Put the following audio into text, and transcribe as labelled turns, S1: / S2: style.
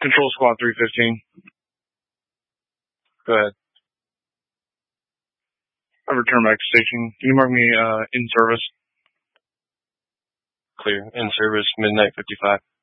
S1: Control Squad 315.
S2: Go ahead.
S1: I return back to station. Can you mark me in service?
S2: Clear. In service, midnight 55.